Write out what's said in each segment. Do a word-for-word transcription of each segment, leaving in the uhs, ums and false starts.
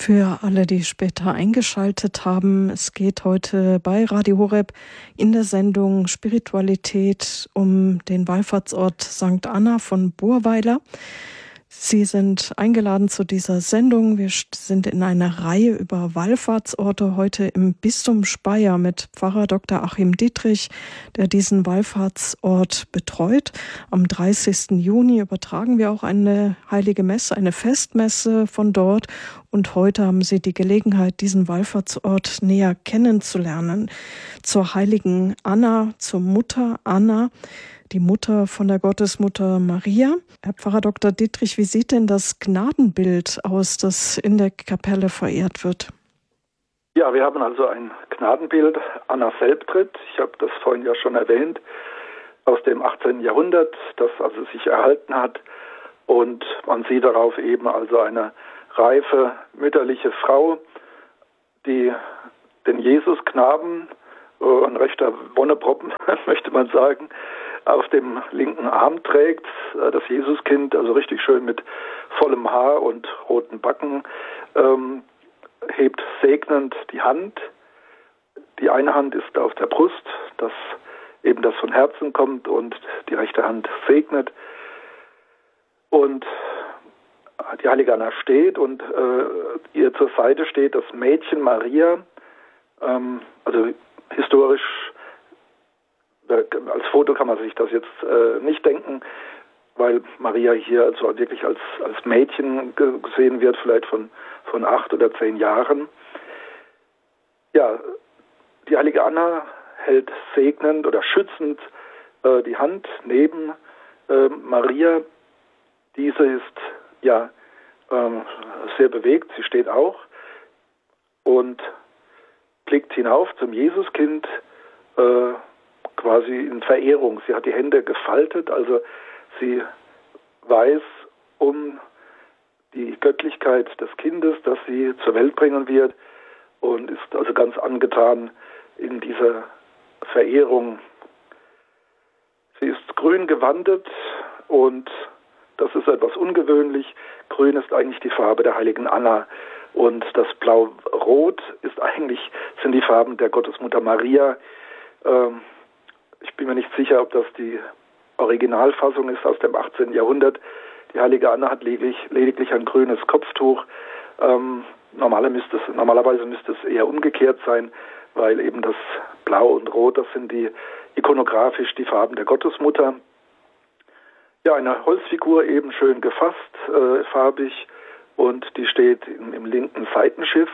Für alle, die später eingeschaltet haben, es geht heute bei Radio Horeb in der Sendung Spiritualität um den Wallfahrtsort Sankt Anna von Burweiler. Sie sind eingeladen zu dieser Sendung. Wir sind in einer Reihe über Wallfahrtsorte heute im Bistum Speyer mit Pfarrer Doktor Achim Dietrich, der diesen Wallfahrtsort betreut. Am dreißigsten Juni übertragen wir auch eine heilige Messe, eine Festmesse von dort. Und heute haben Sie die Gelegenheit, diesen Wallfahrtsort näher kennenzulernen. Zur heiligen Anna, zur Mutter Anna, die Mutter von der Gottesmutter Maria. Herr Pfarrer Doktor Dietrich, wie sieht denn das Gnadenbild aus, das in der Kapelle verehrt wird? Ja, wir haben also ein Gnadenbild, Anna Selbtritt. Ich habe das vorhin ja schon erwähnt, aus dem achtzehnten Jahrhundert, das also sich erhalten hat. Und man sieht darauf eben also eine reife, mütterliche Frau, die den Jesusknaben, ein rechter Wonneproppen, möchte man sagen, auf dem linken Arm trägt, das Jesuskind, also richtig schön mit vollem Haar und roten Backen, ähm, hebt segnend die Hand. Die eine Hand ist auf der Brust, dass eben das von Herzen kommt, und die rechte Hand segnet. Und die heilige Anna steht, und äh, ihr zur Seite steht das Mädchen Maria, ähm, also historisch, als Foto kann man sich das jetzt äh, nicht denken, weil Maria hier also wirklich als, als Mädchen gesehen wird, vielleicht von, von acht oder zehn Jahren. Ja, die heilige Anna hält segnend oder schützend äh, die Hand neben äh, Maria. Diese ist ja äh, sehr bewegt, sie steht auch und blickt hinauf zum Jesuskind, äh, quasi in Verehrung. Sie hat die Hände gefaltet, also sie weiß um die Göttlichkeit des Kindes, das sie zur Welt bringen wird, und ist also ganz angetan in dieser Verehrung. Sie ist grün gewandet, und das ist etwas ungewöhnlich. Grün ist eigentlich die Farbe der heiligen Anna, und das Blau-Rot ist eigentlich, sind die Farben der Gottesmutter Maria. Ähm, Ich bin mir nicht sicher, ob das die Originalfassung ist aus dem achtzehnten Jahrhundert. Die heilige Anna hat lediglich, lediglich ein grünes Kopftuch. Ähm, normaler müsste es, normalerweise müsste es eher umgekehrt sein, weil eben das Blau und Rot, das sind die ikonografisch die Farben der Gottesmutter. Ja, eine Holzfigur, eben schön gefasst, äh, farbig, und die steht im, im linken Seitenschiff.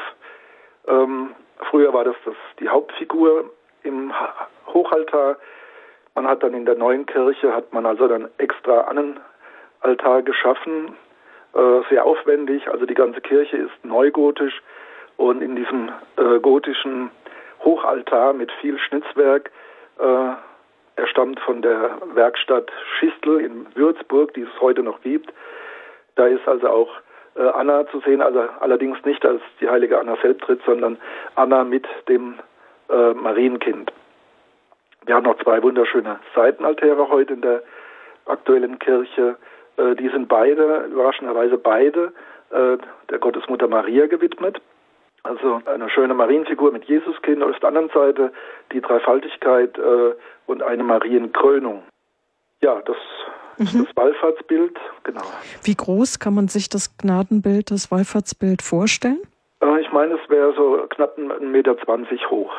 Ähm, früher war das, das die Hauptfigur im Hochaltar. Man hat dann in der neuen Kirche, hat man also dann extra Annenaltar geschaffen, äh, sehr aufwendig, also die ganze Kirche ist neugotisch, und in diesem äh, gotischen Hochaltar mit viel Schnitzwerk, äh, er stammt von der Werkstatt Schistel in Würzburg, die es heute noch gibt. Da ist also auch äh, Anna zu sehen, also allerdings nicht als die heilige Anna Selbtritt, sondern Anna mit dem äh, Marienkind. Wir haben noch zwei wunderschöne Seitenaltäre heute in der aktuellen Kirche. Äh, die sind beide, überraschenderweise beide, äh, der Gottesmutter Maria gewidmet. Also eine schöne Marienfigur mit Jesuskind, und auf der anderen Seite die Dreifaltigkeit äh, und eine Marienkrönung. Ja, das mhm. ist das Wallfahrtsbild, genau. Wie groß kann man sich das Gnadenbild, das Wallfahrtsbild vorstellen? Äh, ich meine, es wäre so knapp ein Meter zwanzig hoch.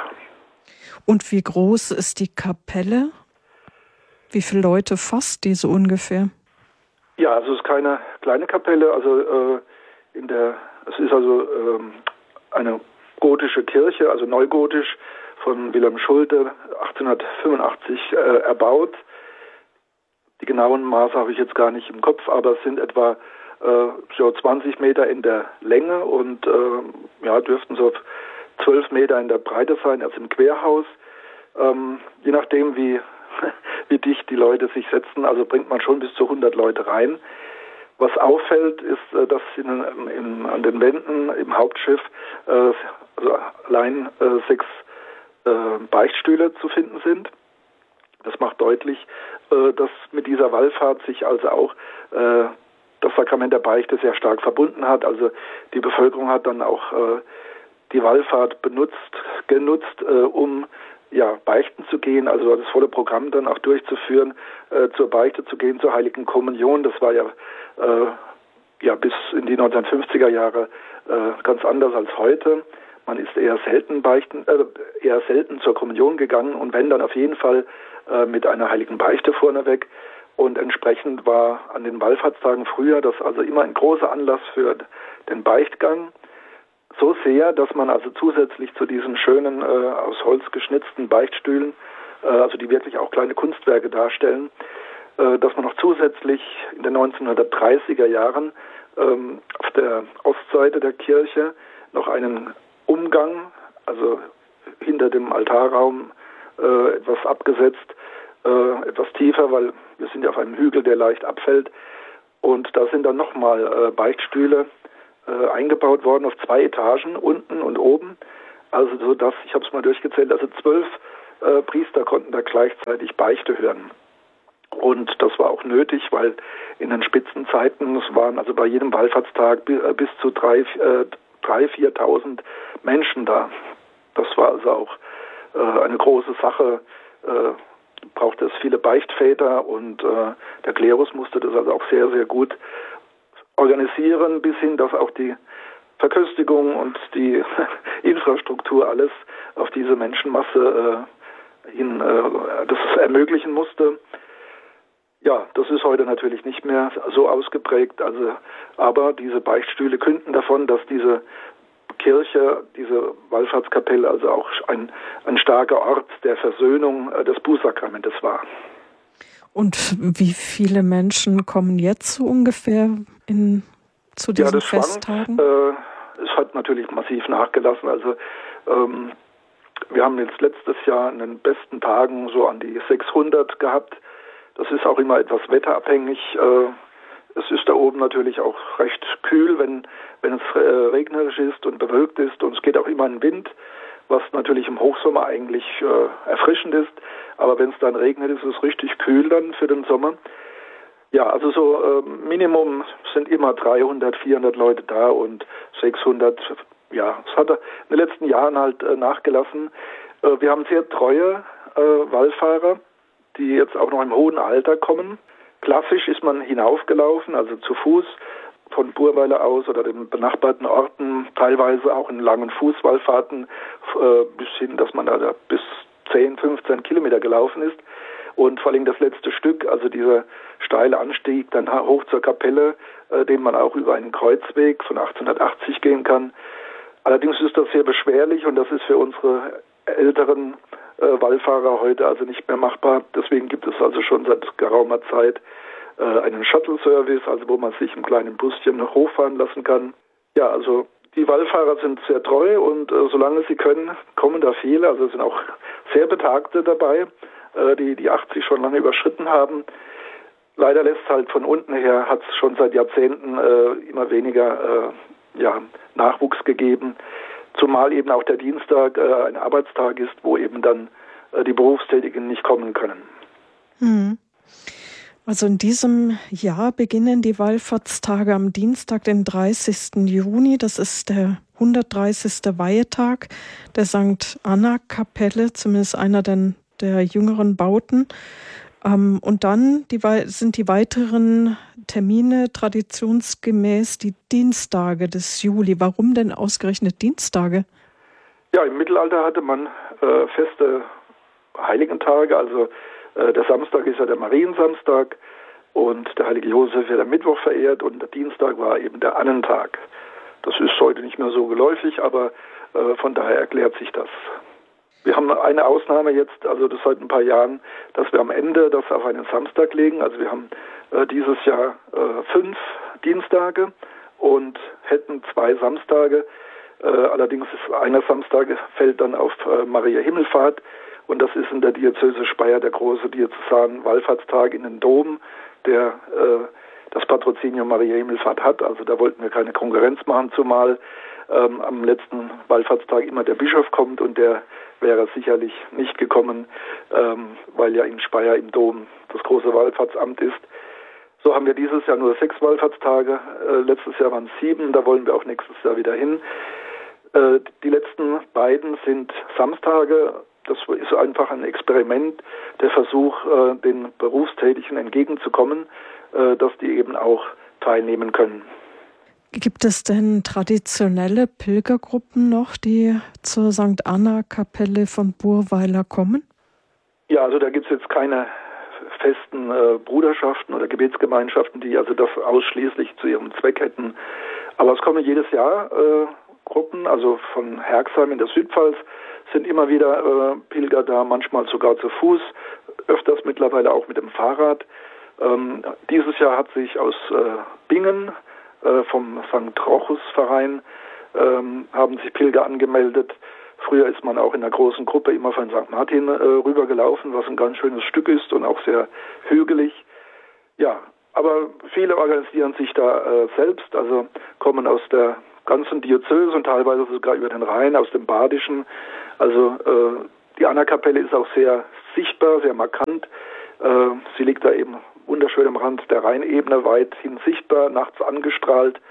Und wie groß ist die Kapelle? Wie viele Leute fasst diese ungefähr? Ja, also es ist keine kleine Kapelle. Also äh, in der, es ist also ähm, eine gotische Kirche, also neugotisch, von Wilhelm Schulte, achtzehnhundertfünfundachtzig äh, erbaut. Die genauen Maße habe ich jetzt gar nicht im Kopf, aber es sind etwa äh, so zwanzig Meter in der Länge und äh, ja, dürften so zwölf Meter in der Breite sein, also im Querhaus. Ähm, je nachdem, wie, wie dicht die Leute sich setzen, also bringt man schon bis zu hundert Leute rein. Was auffällt, ist, äh, dass in, in, an den Wänden im Hauptschiff äh, also allein äh, sechs äh, Beichtstühle zu finden sind. Das macht deutlich, äh, dass mit dieser Wallfahrt sich also auch äh, das Sakrament der Beichte sehr stark verbunden hat. Also die Bevölkerung hat dann auch äh, die Wallfahrt benutzt, genutzt, äh, um ja, beichten zu gehen, also das volle Programm dann auch durchzuführen, äh, zur Beichte zu gehen, zur Heiligen Kommunion. Das war ja, äh, ja bis in die neunzehnhundertfünfziger Jahre äh, ganz anders als heute. Man ist eher selten beichten, äh, eher selten zur Kommunion gegangen und wenn, dann auf jeden Fall äh, mit einer Heiligen Beichte vorneweg. Und entsprechend war an den Wallfahrtstagen früher das also immer ein großer Anlass für den Beichtgang. So sehr, dass man also zusätzlich zu diesen schönen, äh, aus Holz geschnitzten Beichtstühlen, äh, also die wirklich auch kleine Kunstwerke darstellen, äh, dass man noch zusätzlich in den neunzehnhundertdreißiger Jahren ähm, auf der Ostseite der Kirche noch einen Umgang, also hinter dem Altarraum äh, etwas abgesetzt, äh, etwas tiefer, weil wir sind ja auf einem Hügel, der leicht abfällt. Und da sind dann nochmal äh, Beichtstühle äh, eingebaut worden auf zwei Etagen, unten und oben. Also so dass, ich habe es mal durchgezählt, also zwölf äh, Priester konnten da gleichzeitig Beichte hören. Und das war auch nötig, weil in den Spitzenzeiten, es waren also bei jedem Wallfahrtstag bis zu drei, äh, drei, viertausend Menschen da. Das war also auch äh, eine große Sache. Äh, brauchte es viele Beichtväter und äh, der Klerus musste das also auch sehr, sehr gut organisieren, bis hin, dass auch die Verköstigung und die Infrastruktur alles auf diese Menschenmasse äh, hin äh, das ermöglichen musste. Ja, das ist heute natürlich nicht mehr so ausgeprägt, also aber diese Beichtstühle künden davon, dass diese Kirche, diese Wallfahrtskapelle also auch ein, ein starker Ort der Versöhnung äh, des Bußsakramentes war. Und wie viele Menschen kommen jetzt so ungefähr in, zu diesen ja, das Festtagen? Schwankt, äh, es hat natürlich massiv nachgelassen. Also ähm, wir haben jetzt letztes Jahr in den besten Tagen so an die sechshundert gehabt. Das ist auch immer etwas wetterabhängig. Äh, es ist da oben natürlich auch recht kühl, wenn, wenn es äh, regnerisch ist und bewölkt ist. Und es geht auch immer ein Wind, was natürlich im Hochsommer eigentlich äh, erfrischend ist. Aber wenn es dann regnet, ist es richtig kühl dann für den Sommer. Ja, also so äh, Minimum sind immer dreihundert, vierhundert Leute da und sechshundert, ja, es hat in den letzten Jahren halt äh, nachgelassen. Äh, wir haben sehr treue äh, Wallfahrer, die jetzt auch noch im hohen Alter kommen. Klassisch ist man hinaufgelaufen, also zu Fuß von Burweiler aus oder den benachbarten Orten, teilweise auch in langen Fußwallfahrten äh, bis hin, dass man da bis zehn, fünfzehn Kilometer gelaufen ist. Und vor allem das letzte Stück, also dieser steile Anstieg dann hoch zur Kapelle, äh, den man auch über einen Kreuzweg von achtzehnhundertachtzig gehen kann. Allerdings ist das sehr beschwerlich und das ist für unsere älteren äh, Wallfahrer heute also nicht mehr machbar. Deswegen gibt es also schon seit geraumer Zeit äh, einen Shuttle-Service, also wo man sich im kleinen Buschen hochfahren lassen kann. Ja, also die Wallfahrer sind sehr treu und äh, solange sie können, kommen da viele. Also es sind auch sehr Betagte dabei, äh, die die achtzig schon lange überschritten haben. Leider lässt halt von unten her, hat es schon seit Jahrzehnten äh, immer weniger äh, ja, Nachwuchs gegeben. Zumal eben auch der Dienstag äh, ein Arbeitstag ist, wo eben dann äh, die Berufstätigen nicht kommen können. Hm. Also in diesem Jahr beginnen die Wallfahrtstage am Dienstag, den dreißigsten Juni. Das ist der hundertdreißigste Weihetag der Sankt Anna-Kapelle, zumindest einer der, der jüngeren Bauten. Ähm, und dann die, sind die weiteren Termine traditionsgemäß die Dienstage des Juli. Warum denn ausgerechnet Dienstage? Ja, im Mittelalter hatte man äh, feste Heiligentage, also äh, der Samstag ist ja der Mariensamstag und der heilige Josef wird am Mittwoch verehrt und der Dienstag war eben der Annentag. Das ist heute nicht mehr so geläufig, aber äh, von daher erklärt sich das. Wir haben eine Ausnahme jetzt, also das seit ein paar Jahren, dass wir am Ende das auf einen Samstag legen. Also wir haben äh, dieses Jahr äh, fünf Dienstage und hätten zwei Samstage. Äh, allerdings ist einer Samstag fällt dann auf äh, Maria Himmelfahrt und das ist in der Diözese Speyer der große Diözesan-Wallfahrtstag in den Dom, der äh, das Patrozinium Maria Himmelfahrt hat. Also da wollten wir keine Konkurrenz machen, zumal ähm, am letzten Wallfahrtstag immer der Bischof kommt und der wäre sicherlich nicht gekommen, ähm, weil ja in Speyer im Dom das große Wallfahrtsamt ist. So haben wir dieses Jahr nur sechs Wallfahrtstage. Äh, letztes Jahr waren es sieben. Da wollen wir auch nächstes Jahr wieder hin. Äh, die letzten beiden sind Samstage. Das ist einfach ein Experiment, der Versuch, äh, den Berufstätigen entgegenzukommen, äh, dass die eben auch teilnehmen können. Gibt es denn traditionelle Pilgergruppen noch, die zur Sankt Anna-Kapelle von Burweiler kommen? Ja, also da gibt es jetzt keine festen äh, Bruderschaften oder Gebetsgemeinschaften, die also das ausschließlich zu ihrem Zweck hätten. Aber es kommen jedes Jahr äh, Gruppen, also von Herxheim in der Südpfalz sind immer wieder äh, Pilger da, manchmal sogar zu Fuß, öfters mittlerweile auch mit dem Fahrrad. Ähm, dieses Jahr hat sich aus äh, Bingen äh, vom Sankt Rochus-Verein ähm, haben sich Pilger angemeldet. Früher ist man auch in einer großen Gruppe immer von Sankt Martin äh, rübergelaufen, was ein ganz schönes Stück ist und auch sehr hügelig. Ja, aber viele organisieren sich da äh, selbst, also kommen aus der ganzen Diözese und teilweise sogar über den Rhein, aus dem Badischen. Also äh, die Anna-Kapelle ist auch sehr sichtbar, sehr markant. Äh, sie liegt da eben wunderschön am Rand der Rheinebene, weithin sichtbar, nachts angestrahlt.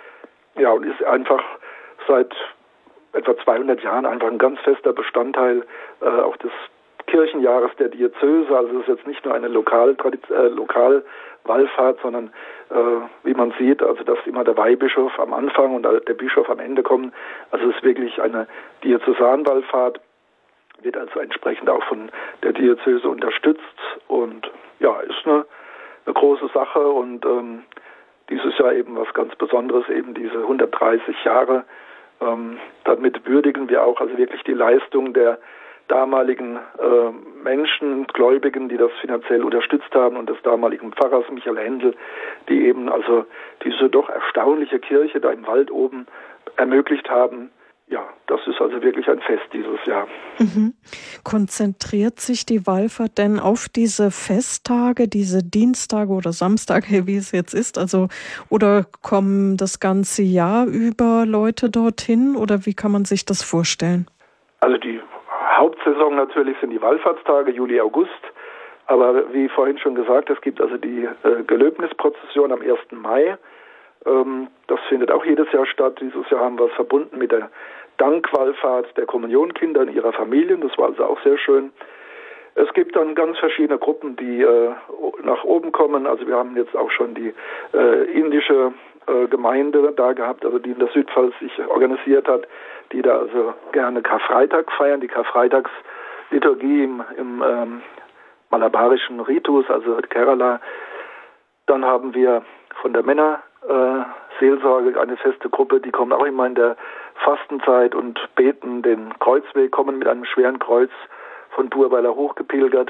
Ja, und ist einfach seit etwa zweihundert Jahren einfach ein ganz fester Bestandteil äh, auch des Kirchenjahres der Diözese. Also es ist jetzt nicht nur eine Lokal äh, Lokalwallfahrt, sondern äh, wie man sieht, also dass immer der Weihbischof am Anfang und der Bischof am Ende kommen. Also es ist wirklich eine Diözesanwallfahrt, wird also entsprechend auch von der Diözese unterstützt und ja, ist eine, eine große Sache und ähm, dieses Jahr eben was ganz Besonderes, eben diese hundertdreißig Jahre. Ähm, damit würdigen wir auch also wirklich die Leistung der damaligen äh, Menschen, Gläubigen, die das finanziell unterstützt haben und des damaligen Pfarrers Michael Händel, die eben also diese doch erstaunliche Kirche da im Wald oben ermöglicht haben. Ja, das ist also wirklich ein Fest dieses Jahr. Mhm. Konzentriert sich die Wallfahrt denn auf diese Festtage, diese Dienstage oder Samstage, wie es jetzt ist? Also, oder kommen das ganze Jahr über Leute dorthin oder wie kann man sich das vorstellen? Also die Hauptsaison natürlich sind die Wallfahrtstage, Juli, August. Aber wie vorhin schon gesagt, es gibt also die äh, Gelöbnisprozession am ersten Mai. Ähm, das findet auch jedes Jahr statt. Dieses Jahr haben wir es verbunden mit der Dankwallfahrt der Kommunionkinder und ihrer Familien. Das war also auch sehr schön. Es gibt dann ganz verschiedene Gruppen, die äh, nach oben kommen. Also wir haben jetzt auch schon die äh, indische äh, Gemeinde da gehabt, also die in der Südpfalz sich organisiert hat, die da also gerne Karfreitag feiern, die Karfreitagsliturgie im, im ähm, malabarischen Ritus, also Kerala. Dann haben wir von der Männerseelsorge äh, eine feste Gruppe, die kommen auch immer in der Fastenzeit und beten den Kreuzweg, kommen mit einem schweren Kreuz von Burweiler hochgepilgert.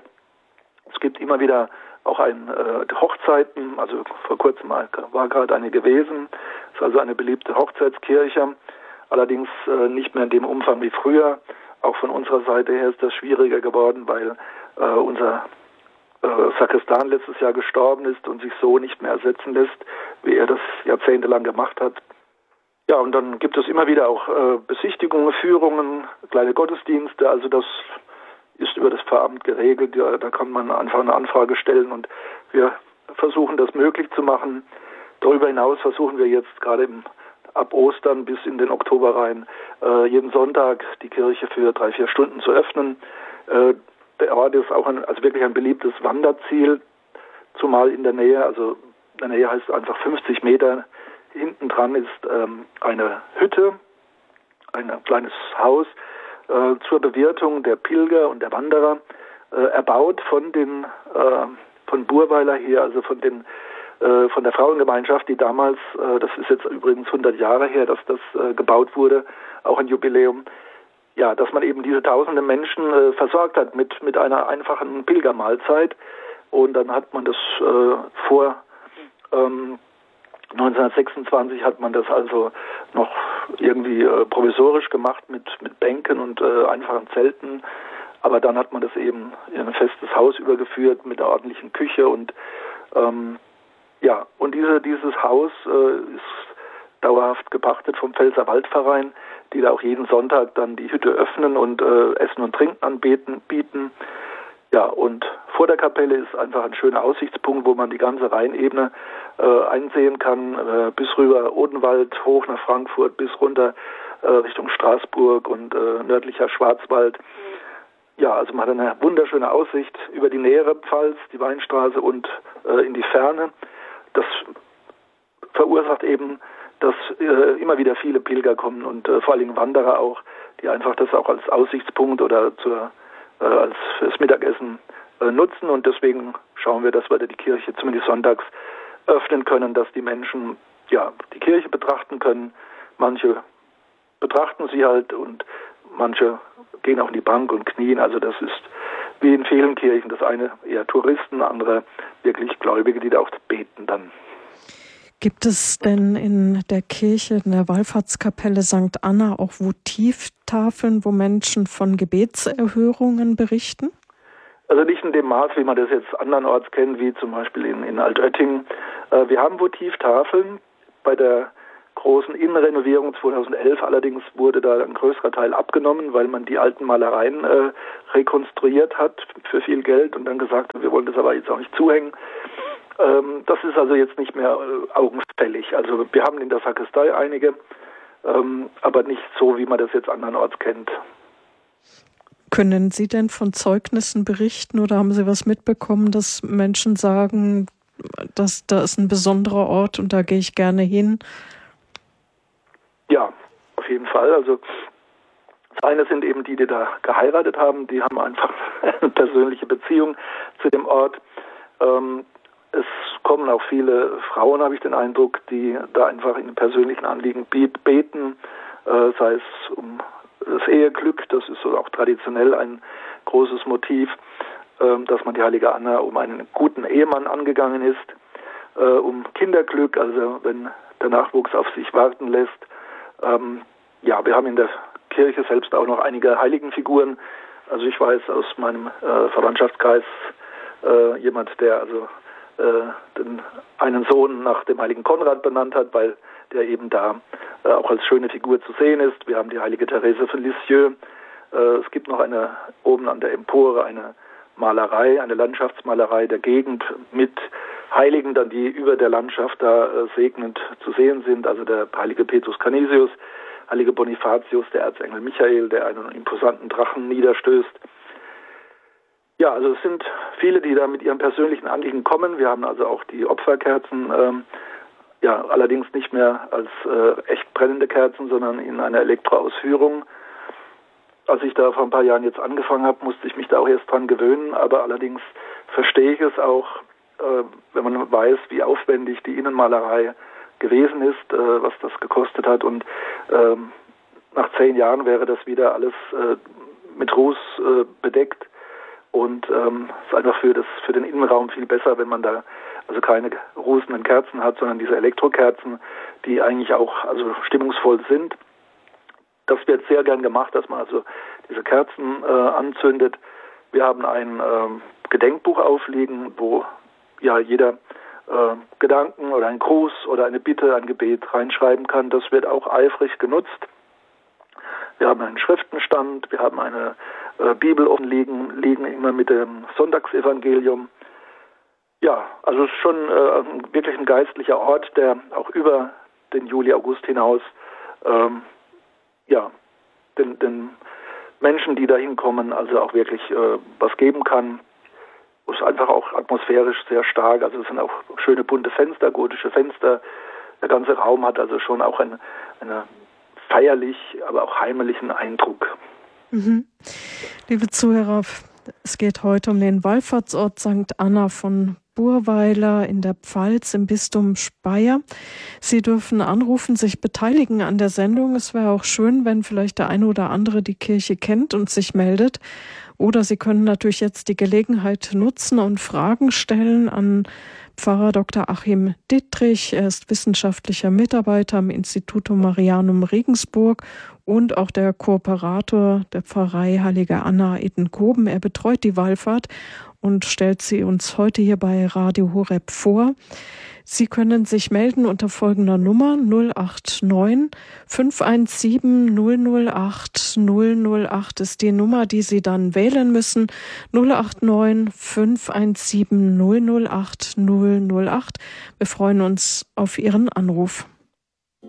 Es gibt immer wieder auch ein äh, Hochzeiten, also vor kurzem war gerade eine gewesen, ist also eine beliebte Hochzeitskirche, allerdings äh, nicht mehr in dem Umfang wie früher. Auch von unserer Seite her ist das schwieriger geworden, weil äh, unser äh, Sakristan letztes Jahr gestorben ist und sich so nicht mehr ersetzen lässt, wie er das jahrzehntelang gemacht hat. Ja, und dann gibt es immer wieder auch äh, Besichtigungen, Führungen, kleine Gottesdienste, also das ist über das Pfarramt geregelt, ja, da kann man einfach eine Anfrage stellen und wir versuchen das möglich zu machen. Darüber hinaus versuchen wir jetzt gerade im, ab Ostern bis in den Oktober rein äh, jeden Sonntag die Kirche für drei, vier Stunden zu öffnen. Äh, der Ort ist auch ein, also wirklich ein beliebtes Wanderziel, zumal in der Nähe, also in der Nähe heißt einfach fünfzig Meter, hinten dran ist ähm, eine Hütte, ein kleines Haus, Äh, zur Bewirtung der Pilger und der Wanderer, äh, erbaut von den äh, von Burweiler hier, also von den äh, von der Frauengemeinschaft, die damals, äh, das ist jetzt übrigens hundert Jahre her, dass das äh, gebaut wurde, auch ein Jubiläum, ja, dass man eben diese tausende Menschen äh, versorgt hat mit mit einer einfachen Pilgermahlzeit und dann hat man das äh, vor ähm, neunzehnhundertsechsundzwanzig hat man das also noch irgendwie äh, provisorisch gemacht mit mit Bänken und äh, einfachen Zelten, aber dann hat man das eben in ein festes Haus übergeführt mit einer ordentlichen Küche und ähm, ja, und diese dieses Haus äh, ist dauerhaft gepachtet vom Pfälzer Waldverein, die da auch jeden Sonntag dann die Hütte öffnen und äh, Essen und Trinken anbieten bieten. Ja, und vor der Kapelle ist einfach ein schöner Aussichtspunkt, wo man die ganze Rheinebene äh, einsehen kann, äh, bis rüber Odenwald, hoch nach Frankfurt, bis runter äh, Richtung Straßburg und äh, nördlicher Schwarzwald. Ja, also man hat eine wunderschöne Aussicht über die nähere Pfalz, die Weinstraße und äh, in die Ferne. Das verursacht eben, dass äh, immer wieder viele Pilger kommen und äh, vor allen Dingen Wanderer auch, die einfach das auch als Aussichtspunkt oder zur, äh, als fürs Mittagessen äh, nutzen. Und deswegen schauen wir, dass wir die Kirche zumindest sonntags öffnen können, dass die Menschen ja die Kirche betrachten können. Manche betrachten sie halt und manche gehen auch in die Bank und knien. Also das ist wie in vielen Kirchen. Das eine eher Touristen, andere wirklich Gläubige, die da auch beten dann. Gibt es denn in der Kirche, in der Wallfahrtskapelle Sankt Anna auch Votivtafeln, wo Menschen von Gebetserhörungen berichten? Also nicht in dem Maß, wie man das jetzt andernorts kennt, wie zum Beispiel in, in Altötting. Äh, wir haben Votivtafeln. Bei der großen Innenrenovierung zweitausendelf allerdings wurde da ein größerer Teil abgenommen, weil man die alten Malereien äh, rekonstruiert hat für viel Geld und dann gesagt hat, wir wollen das aber jetzt auch nicht zuhängen. Ähm, das ist also jetzt nicht mehr äh, augenfällig. Also wir haben in der Sakristei einige, ähm, aber nicht so, wie man das jetzt andernorts kennt. Können Sie denn von Zeugnissen berichten oder haben Sie was mitbekommen, dass Menschen sagen, dass da ist ein besonderer Ort und da gehe ich gerne hin? Ja, auf jeden Fall. Also das eine sind eben die, die da geheiratet haben, die haben einfach eine persönliche Beziehung zu dem Ort. Ähm, es kommen auch viele Frauen, habe ich den Eindruck, die da einfach in persönlichen Anliegen beten, äh, sei es um das Eheglück, das ist so auch traditionell ein großes Motiv, äh, dass man die heilige Anna um einen guten Ehemann angegangen ist, äh, um Kinderglück, also wenn der Nachwuchs auf sich warten lässt. Ähm, ja, wir haben in der Kirche selbst auch noch einige Heiligenfiguren. Also ich weiß aus meinem äh, Verwandtschaftskreis äh, jemand, der also äh, den, einen Sohn nach dem heiligen Konrad benannt hat, weil der eben da äh, auch als schöne Figur zu sehen ist. Wir haben die heilige Therese von Lisieux. Äh, es gibt noch eine oben an der Empore eine Malerei, eine Landschaftsmalerei der Gegend mit Heiligen, dann die über der Landschaft da äh, segnend zu sehen sind. Also der heilige Petrus Canisius, heilige Bonifatius, der Erzengel Michael, der einen imposanten Drachen niederstößt. Ja, also es sind viele, die da mit ihrem persönlichen Anliegen kommen. Wir haben also auch die Opferkerzen, ähm, ja, allerdings nicht mehr als äh, echt brennende Kerzen, sondern in einer Elektroausführung. Als ich da vor ein paar Jahren jetzt angefangen habe, musste ich mich da auch erst dran gewöhnen, aber allerdings verstehe ich es auch, äh, wenn man weiß, wie aufwendig die Innenmalerei gewesen ist, äh, was das gekostet hat, und äh, nach zehn Jahren wäre das wieder alles äh, mit Ruß äh, bedeckt. Und ähm, es ist einfach für, das, für den Innenraum viel besser, wenn man da also keine rußenden Kerzen hat, sondern diese Elektrokerzen, die eigentlich auch also stimmungsvoll sind. Das wird sehr gern gemacht, dass man also diese Kerzen äh, anzündet. Wir haben ein äh, Gedenkbuch aufliegen, wo ja jeder äh, Gedanken oder ein Gruß oder eine Bitte, ein Gebet reinschreiben kann. Das wird auch eifrig genutzt. Wir haben einen Schriftenstand, wir haben eine äh, Bibel offen liegen, liegen immer mit dem Sonntagsevangelium. Ja, also es ist schon äh, wirklich ein geistlicher Ort, der auch über den Juli, August hinaus ähm, ja, den, den Menschen, die da hinkommen, also auch wirklich äh, was geben kann. Es ist einfach auch atmosphärisch sehr stark, also es sind auch schöne bunte Fenster, gotische Fenster. Der ganze Raum hat also schon auch eine, eine feierlich, aber auch heimlichen Eindruck. Mhm. Liebe Zuhörer, es geht heute um den Wallfahrtsort Sankt Anna von Burweiler in der Pfalz im Bistum Speyer. Sie dürfen anrufen, sich beteiligen an der Sendung. Es wäre auch schön, wenn vielleicht der eine oder andere die Kirche kennt und sich meldet. Oder Sie können natürlich jetzt die Gelegenheit nutzen und Fragen stellen an Pfarrer Doktor Achim Dittrich. Er ist wissenschaftlicher Mitarbeiter am Institutum Marianum Regensburg und auch der Kooperator der Pfarrei Heilige Anna Edenkoben. Er betreut die Wallfahrt und stellt sie uns heute hier bei Radio Horeb vor. Sie können sich melden unter folgender Nummer null acht neun fünf eins sieben null null acht null null acht ist die Nummer, die Sie dann wählen müssen. null acht neun fünf eins sieben null null acht null null acht. Wir freuen uns auf Ihren Anruf.